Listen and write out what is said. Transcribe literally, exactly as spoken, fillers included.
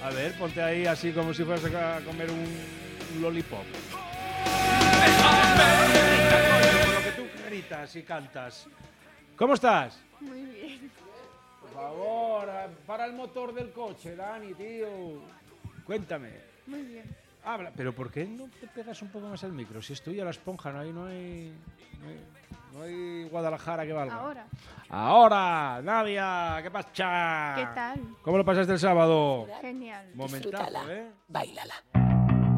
A ver, ponte ahí así como si fueras a comer un, un lollipop. Por lo que tú gritas y cantas. ¿Cómo estás? Muy bien. Por favor, para el motor del coche, Dani, tío. Cuéntame. Muy bien. Habla, pero ¿por qué no te pegas un poco más al micro? Si estoy a la esponja, no hay, no hay, no hay, no hay Guadalajara que valga. Ahora. Ahora, Nadia, ¿qué pasa? ¿Qué tal? ¿Cómo lo pasaste el sábado? Genial. Momentazo, ¿eh? Báilala.